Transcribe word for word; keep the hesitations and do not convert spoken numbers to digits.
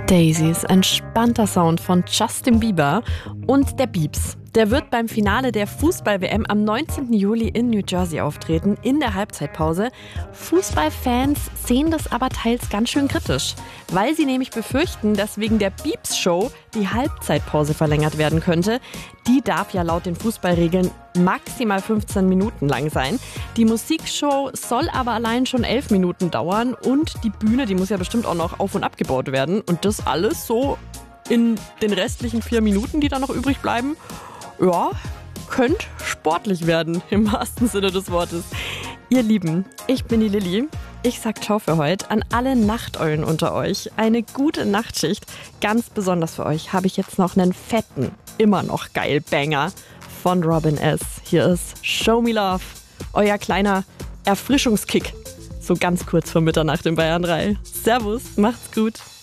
Daisies, entspannter Sound von Justin Bieber und der Biebs. Der wird beim Finale der Fußball-W M am neunzehnten Juli in New Jersey auftreten, in der Halbzeitpause. Fußballfans sehen das aber teils ganz schön kritisch, weil sie nämlich befürchten, dass wegen der Biebs-Show die Halbzeitpause verlängert werden könnte. Die darf ja laut den Fußballregeln maximal fünfzehn Minuten lang sein. Die Musikshow soll aber allein schon elf Minuten dauern und die Bühne, die muss ja bestimmt auch noch auf- und abgebaut werden. Und das alles so in den restlichen vier Minuten, die da noch übrig bleiben. Ja, könnte sportlich werden, im wahrsten Sinne des Wortes. Ihr Lieben, ich bin die Lilly. Ich sag ciao für heute an alle Nachteulen unter euch. Eine gute Nachtschicht. Ganz besonders für euch habe ich jetzt noch einen fetten, immer noch geil Banger von Robin S. Hier ist Show Me Love, euer kleiner Erfrischungskick. So ganz kurz vor Mitternacht in Bayern drei. Servus, macht's gut.